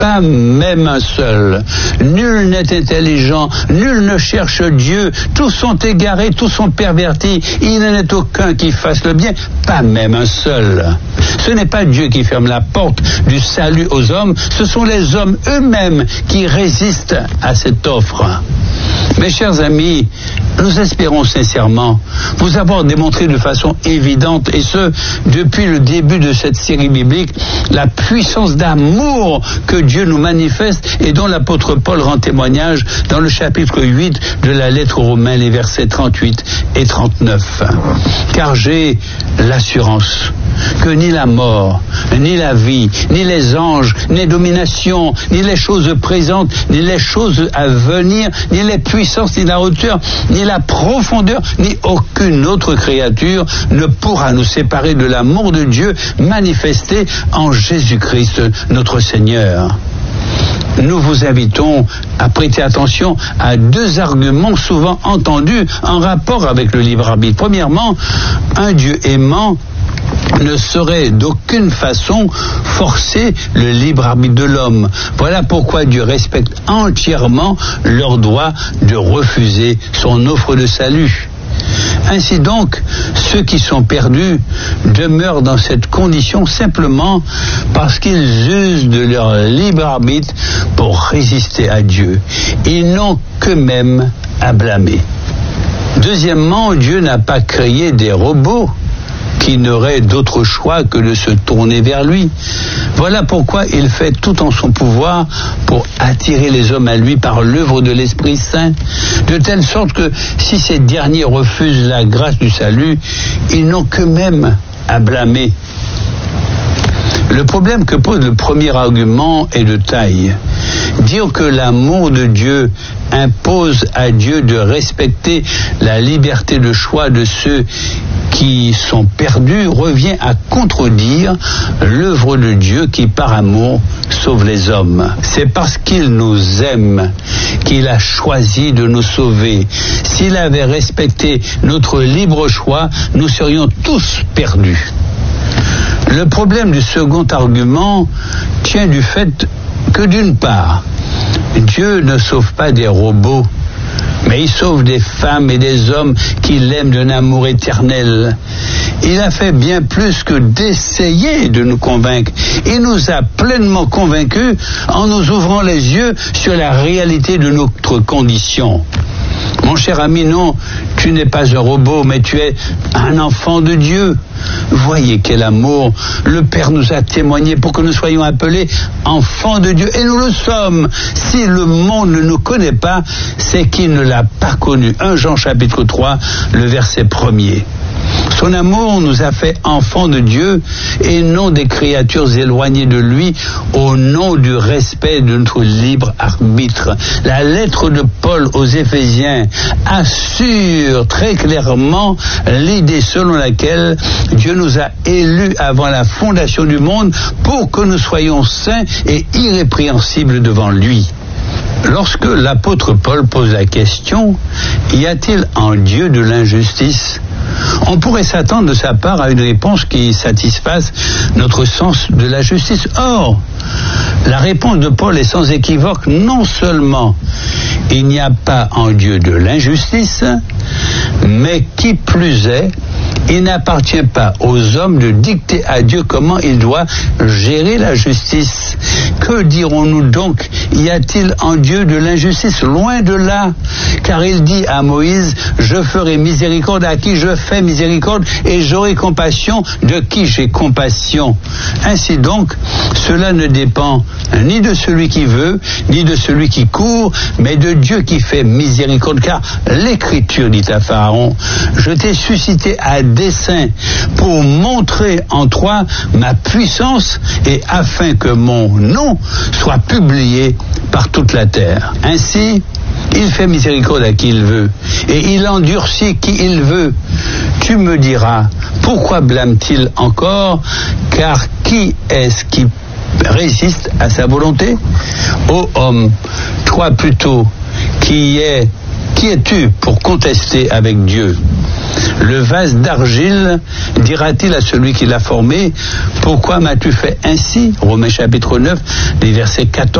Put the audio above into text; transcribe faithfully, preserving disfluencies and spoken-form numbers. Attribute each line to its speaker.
Speaker 1: pas même un seul. Nul n'est intelligent, nul ne cherche Dieu, tous sont égarés, tous sont pervertis, il n'en est aucun qui fasse le bien, pas même un seul. Ce n'est pas Dieu qui ferme la porte du salut aux hommes, ce sont les hommes eux-mêmes qui résistent à cette offre. Mes chers amis, nous espérons sincèrement vous avoir démontré de façon évidente, et ce, depuis le début de cette série biblique, la puissance d'amour que Dieu nous manifeste et dont l'apôtre Paul rend témoignage dans le chapitre huit de la lettre aux Romains, les versets trente-huit et trente-neuf. Car j'ai l'assurance que ni la mort, ni la vie, ni les anges, ni les dominations, ni les choses présentes, ni les choses à venir, ni les puissances, ni la hauteur, ni la profondeur, ni aucune autre créature ne pourra nous séparer de l'amour de Dieu manifesté en Jésus-Christ notre Seigneur. Nous vous invitons à prêter attention à deux arguments souvent entendus en rapport avec le libre arbitre. Premièrement, un Dieu aimant ne saurait d'aucune façon forcer le libre arbitre de l'homme. Voilà pourquoi Dieu respecte entièrement leur droit de refuser son offre de salut. Ainsi donc, ceux qui sont perdus demeurent dans cette condition simplement parce qu'ils usent de leur libre arbitre pour résister à Dieu. Ils n'ont qu'eux-mêmes à blâmer. Deuxièmement, Dieu n'a pas créé des robots qui n'aurait d'autre choix que de se tourner vers lui. Voilà pourquoi il fait tout en son pouvoir pour attirer les hommes à lui par l'œuvre de l'Esprit Saint, de telle sorte que si ces derniers refusent la grâce du salut, ils n'ont qu'eux-mêmes à blâmer. Le problème que pose le premier argument est de taille. Dire que l'amour de Dieu impose à Dieu de respecter la liberté de choix de ceux qui sont perdus revient à contredire l'œuvre de Dieu qui, par amour, sauve les hommes. C'est parce qu'il nous aime qu'il a choisi de nous sauver. S'il avait respecté notre libre choix, nous serions tous perdus. Le problème du second argument tient du fait que, d'une part, Dieu ne sauve pas des robots, mais il sauve des femmes et des hommes qui l'aiment d'un amour éternel. Il a fait bien plus que d'essayer de nous convaincre. Il nous a pleinement convaincus en nous ouvrant les yeux sur la réalité de notre condition. Mon cher ami, non, tu n'es pas un robot, mais tu es un enfant de Dieu. Voyez quel amour le Père nous a témoigné pour que nous soyons appelés enfants de Dieu. Et nous le sommes. Si le monde ne nous connaît pas, c'est qu'il ne l'a pas connu. premier Jean chapitre trois, le verset premier. Son amour nous a fait enfants de Dieu et non des créatures éloignées de lui au nom du respect de notre libre arbitre. La lettre de Paul aux Éphésiens assure très clairement l'idée selon laquelle Dieu nous a élus avant la fondation du monde pour que nous soyons saints et irrépréhensibles devant lui. Lorsque l'apôtre Paul pose la question, y a-t-il en Dieu de l'injustice ? On pourrait s'attendre de sa part à une réponse qui satisfasse notre sens de la justice. Or, la réponse de Paul est sans équivoque. Non seulement il n'y a pas en Dieu de l'injustice, mais qui plus est, il n'appartient pas aux hommes de dicter à Dieu comment il doit gérer la justice. Que dirons-nous donc? Y a-t-il en Dieu de l'injustice? Loin de là, car il dit à Moïse, je ferai miséricorde à qui je fais miséricorde et j'aurai compassion de qui j'ai compassion. Ainsi donc, cela ne dépend ni de celui qui veut, ni de celui qui court, mais de Dieu qui fait miséricorde, car l'Écriture dit à Pharaon, je t'ai suscité à dessein pour montrer en toi ma puissance et afin que mon nom soit publié par toute la terre. Ainsi, il fait miséricorde à qui il veut et il endurcit qui il veut. Tu me diras, pourquoi blâme-t-il encore? Car qui est-ce qui résiste à sa volonté? Ô homme, toi plutôt, qui es, qui es-tu pour contester avec Dieu? Le vase d'argile dira-t-il à celui qui l'a formé, pourquoi m'as-tu fait ainsi? Romains chapitre neuf, les versets quatorze